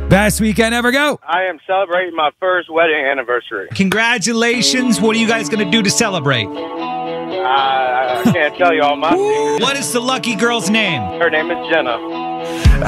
Best weekend ever, go. I am celebrating my first wedding anniversary. Congratulations. What are you guys going to do to celebrate? I can't tell you all my secrets. What is the lucky girl's name? Her name is Jenna.